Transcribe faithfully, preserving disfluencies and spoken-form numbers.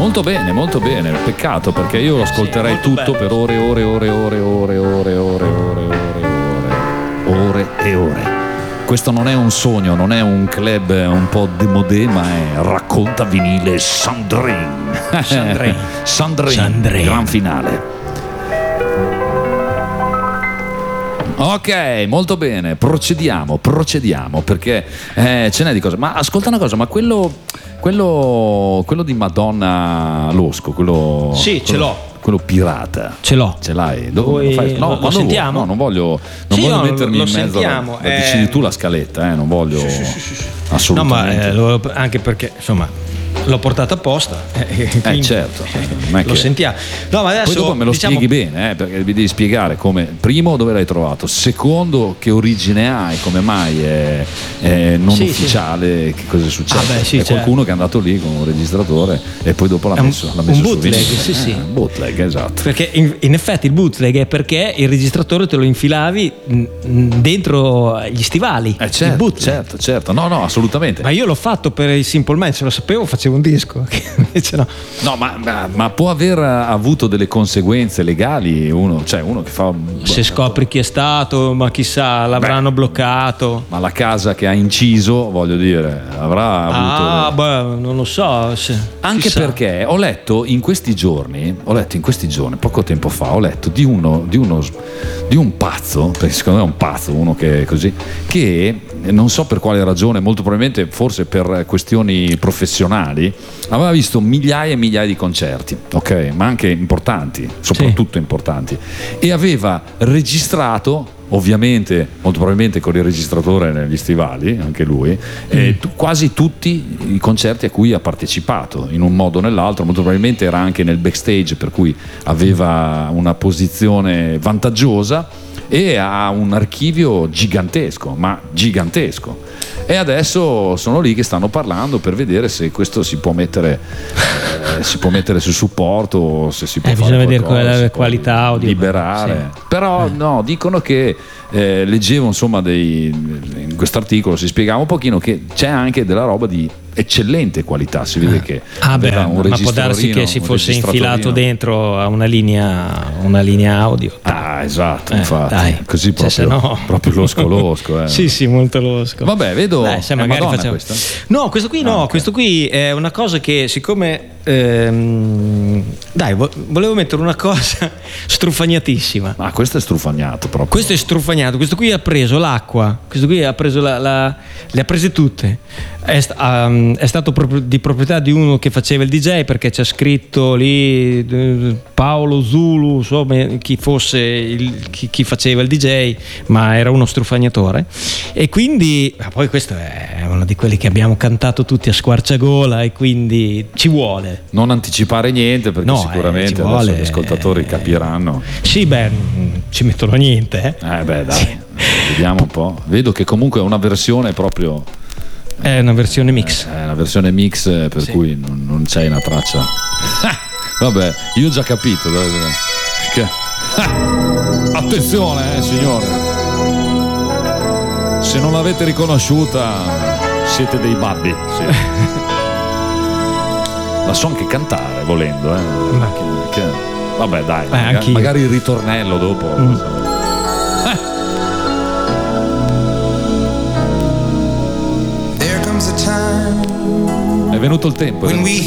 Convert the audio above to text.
Molto bene, molto bene. Peccato, perché io lo ascolterei sì, tutto bello. Per ore, ore, ore, ore, ore, ore, ore, ore, ore, ore, ore e ore. Questo non è un sogno, non è un club un po' demodé, ma è Racconta Vinile Sandrine. Sandrine. Sandrine. Sandrine. Gran finale. Ok, molto bene, procediamo, procediamo, perché eh, ce n'è di cose. Ma ascolta una cosa, ma quello, quello, quello di Madonna Losco, quello... Sì, quello, ce l'ho. Quello pirata. Ce l'ho. Ce l'hai? Dove Vuoi, lo fai? No, lo, lo sentiamo? No, non voglio, non sì, voglio no, mettermi lo in mezzo. Sentiamo. La, la eh... decidi tu la scaletta, eh, non voglio sì, sì, sì, sì. assolutamente. No, ma eh, lo, anche perché, insomma... L'ho portato apposta, eh, eh certo, lo che... sentiamo. No, ma adesso poi dopo me lo diciamo... spieghi bene, eh, perché mi devi spiegare come, primo, dove l'hai trovato, secondo, che origine ha e come mai è, è non sì, ufficiale, sì. Che cosa è successo? Ah, beh, sì, è certo. Qualcuno che è andato lì con un registratore e poi dopo l'ha messo, un, l'ha messo un bootleg, sì, eh, sì. Un bootleg, esatto. Perché in, in effetti il bootleg è perché il registratore te lo infilavi dentro gli stivali. Eh certo, certo, certo. No, no, assolutamente. Ma io l'ho fatto per il Simple Man, se lo sapevo facevo un disco. Invece no, no ma, ma, ma può aver avuto delle conseguenze legali uno, cioè uno che fa se scopri chi è stato, ma chissà, l'avranno Beh, bloccato. Ma la casa che ha inciso, voglio dire, avrà avuto ah beh, non lo so se, anche chissà. Perché ho letto in questi giorni ho letto in questi giorni poco tempo fa ho letto di uno di uno di un pazzo, perché secondo me è un pazzo, uno che è così, che non so per quale ragione, molto probabilmente forse per questioni professionali, aveva visto migliaia e migliaia di concerti, ok, ma anche importanti, soprattutto sì. importanti, e aveva registrato, ovviamente, molto probabilmente con il registratore negli stivali, anche lui, mm. eh, t- quasi tutti i concerti a cui ha partecipato, in un modo o nell'altro, molto probabilmente era anche nel backstage, per cui aveva una posizione vantaggiosa e ha un archivio gigantesco, ma gigantesco. E adesso sono lì che stanno parlando per vedere se questo si può mettere eh, si può mettere su supporto, se si può eh, fare bisogna vedere qualcosa, quella qualità audio, liberare. Sì. Però eh. no, dicono che eh, leggevo insomma dei, in quest'articolo si spiegava un pochino che c'è anche della roba di eccellente qualità, si vede che ah beh, un ma può darsi che si fosse infilato dentro a una linea una linea audio. Ah esatto, eh, infatti dai. Così proprio, cioè, no. proprio losco losco eh. Sì sì, molto losco. Vabbè, vedo dai, se magari Madonna facciamo... questa? no questo qui no, no okay. Questo qui è una cosa che siccome ehm, dai vo- volevo mettere una cosa strufagnatissimo. Ah, questo è strufagnato proprio. Questo è strufagnato, questo qui ha preso l'acqua, questo qui ha preso la, la le ha prese tutte. È, um, è stato proprio di proprietà di uno che faceva il D J, perché c'è scritto lì eh, Paolo Zulu, insomma, chi fosse il, chi, chi faceva il D J, ma era uno strufagnatore. E quindi ma poi questo è uno di quelli che abbiamo cantato tutti a squarciagola, e quindi ci vuole. Non anticipare niente, perché no, sicuramente eh, adesso vuole, gli ascoltatori eh, capiranno. Sì, beh, ci mettono niente. Eh, eh beh, dai, sì. Vediamo un po'. Vedo che comunque è una versione proprio. È una versione mix. È una versione mix, per sì. cui non, non c'è una traccia. Vabbè, io ho già capito. Che... Attenzione, eh, signore. Se non l'avete riconosciuta, siete dei babbi. Sì. La so anche cantare, volendo. Eh. Ma... Che, che... Vabbè, dai, eh, magari, magari il ritornello dopo. Mm. È venuto il tempo. When we